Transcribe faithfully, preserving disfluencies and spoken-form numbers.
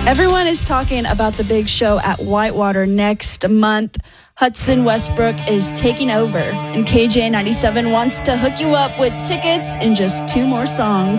Everyone is talking about the big show at Whitewater next month. Hudson Westbrook is taking over, and K J ninety-seven wants to hook you up with tickets in just two more songs.